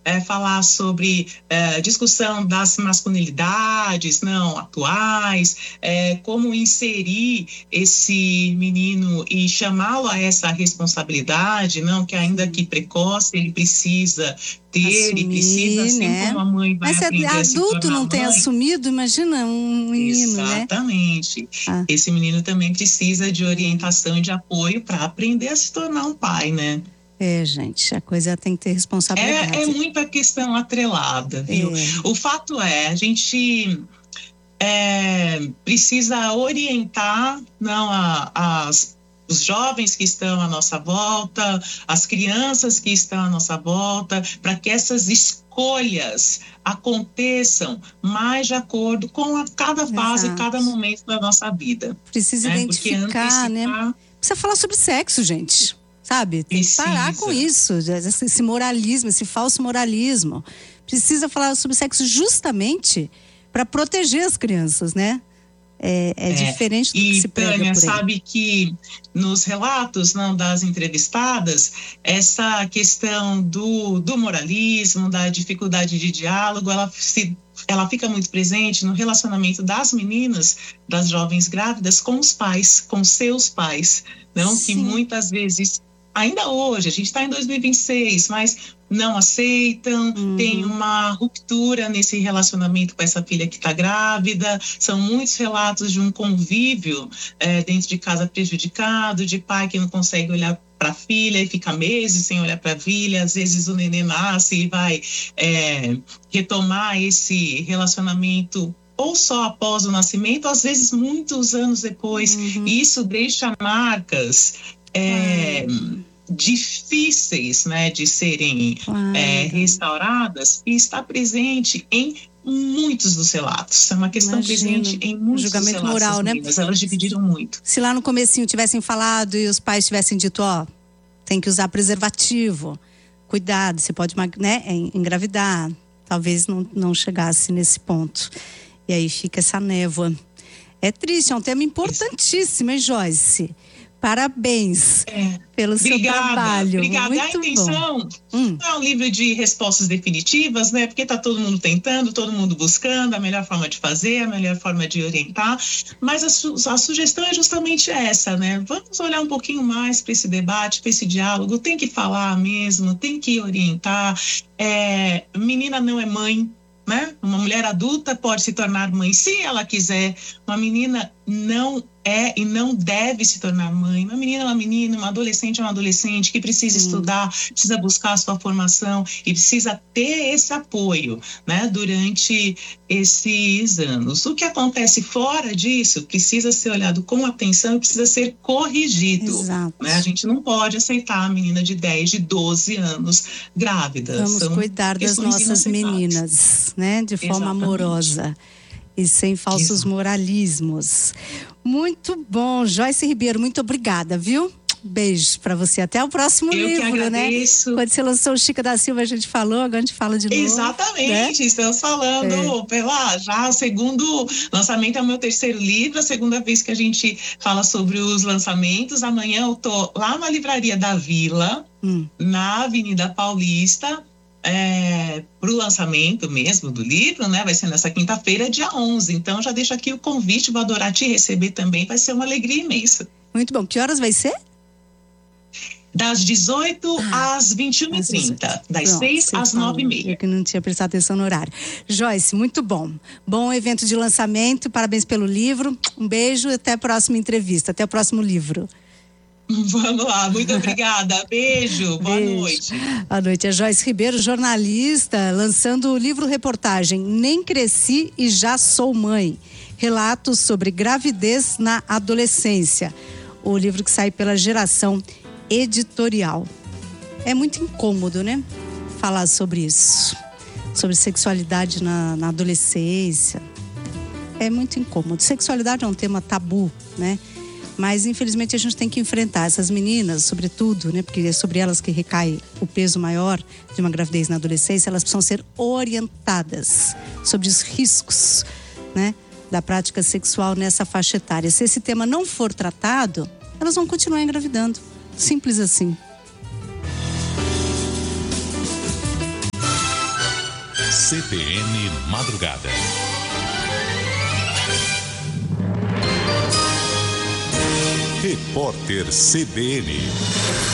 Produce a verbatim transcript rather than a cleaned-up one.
É, falar sobre é, discussão das masculinidades não atuais, é, como inserir esse menino e chamá-lo a essa responsabilidade, não, que ainda que precoce, ele precisa ter, assumir, ele precisa, assim né? como a mãe vai Mas aprender se a se adulto tornar não tem mãe, assumido, imagina um menino, exatamente, né? Ah. Esse menino também precisa de orientação e de apoio para aprender a se tornar um pai, né? É, gente, a coisa tem que ter responsabilidade. É, é muita questão atrelada, viu? É. O fato é, a gente é, precisa orientar não, a, as, os jovens que estão à nossa volta, as crianças que estão à nossa volta, para que essas escolhas aconteçam mais de acordo com a, cada fase, Exato. cada momento da nossa vida. Precisa né? identificar, né? Precisa falar sobre sexo, gente. Sabe? Tem Precisa. que parar com isso, esse moralismo, esse falso moralismo. Precisa falar sobre sexo justamente para proteger as crianças, né? É, é, é diferente do e, que se prega Tânia, por aí. sabe que nos relatos não, das entrevistadas, essa questão do, do moralismo, da dificuldade de diálogo, ela, se, ela fica muito presente no relacionamento das meninas, das jovens grávidas, com os pais, com seus pais, não? Sim. Que muitas vezes, ainda hoje, a gente está em dois mil e vinte e seis, mas não aceitam, uhum. Tem uma ruptura nesse relacionamento com essa filha que está grávida. São muitos relatos de um convívio é, dentro de casa prejudicado, de pai que não consegue olhar para a filha e fica meses sem olhar para a filha. Às vezes o neném nasce e vai é, retomar esse relacionamento ou só após o nascimento, às vezes muitos anos depois. Uhum. E isso deixa marcas é, uhum. difíceis, né, de serem claro. é, restauradas, e está presente em muitos dos relatos. É uma questão Imagina. presente em muitos julgamento dos relatos moral, né? Meninas. Elas dividiram muito. Se lá no comecinho tivessem falado e os pais tivessem dito, ó, tem que usar preservativo, cuidado, você pode, né, engravidar, talvez não, não chegasse nesse ponto. E aí fica essa névoa. É triste, é um tema importantíssimo, hein, Joyce? Parabéns é. pelo obrigada, seu trabalho. Obrigada. Muito a intenção hum. não é um livro de respostas definitivas, né? Porque está todo mundo tentando, todo mundo buscando a melhor forma de fazer, a melhor forma de orientar. Mas a, su a sugestão é justamente essa, né? Vamos olhar um pouquinho mais para esse debate, para esse diálogo. Tem que falar mesmo, tem que orientar. É, menina não é mãe. Né? Uma mulher adulta pode se tornar mãe se ela quiser. Uma menina não é e não deve se tornar mãe. Uma menina é uma menina, uma adolescente é uma adolescente que precisa hum. estudar, precisa buscar a sua formação e precisa ter esse apoio, né, durante esses anos. O que acontece fora disso precisa ser olhado com atenção e precisa ser corrigido. Exato. Né? A gente não pode aceitar a menina de dez, de doze anos grávida. Vamos São cuidar das nossas meninas, né, de forma Exatamente. amorosa e sem falsos Exato. moralismos. Muito bom, Joyce Ribeiro, muito obrigada, viu? Beijo pra você, até o próximo Eu livro, que agradeço. né? Quando você lançou o Chica da Silva, a gente falou, agora a gente fala de novo. Exatamente, né? Estamos falando é. pela já o segundo lançamento, é o meu terceiro livro, a segunda vez que a gente fala sobre os lançamentos. Amanhã eu tô lá na Livraria da Vila, hum. na Avenida Paulista, É, para o lançamento mesmo do livro, né? Vai ser nessa quinta-feira, dia onze. Então, já deixo aqui o convite, vou adorar te receber também, vai ser uma alegria imensa. Muito bom. Que horas vai ser? Das dezoito ah, às vinte e uma e trinta. Das Pronto, seis às nove e meia. Eu que não tinha prestado atenção no horário. Joyce, muito bom. Bom evento de lançamento, parabéns pelo livro. Um beijo e até a próxima entrevista, até o próximo livro. Vamos lá, muito obrigada. Beijo, boa Beijo. noite. Boa noite. A Joyce Ribeiro, jornalista, lançando o livro-reportagem Nem Cresci e Já Sou Mãe. Relatos sobre gravidez na adolescência. O livro que sai pela Geração Editorial. É muito incômodo, né? Falar sobre isso. Sobre sexualidade na, na adolescência. É muito incômodo. Sexualidade é um tema tabu, né? Mas, infelizmente, a gente tem que enfrentar essas meninas, sobretudo, né? Porque é sobre elas que recai o peso maior de uma gravidez na adolescência. Elas precisam ser orientadas sobre os riscos, né, da prática sexual nessa faixa etária. Se esse tema não for tratado, elas vão continuar engravidando. Simples assim. C B N Madrugada. Repórter C B N.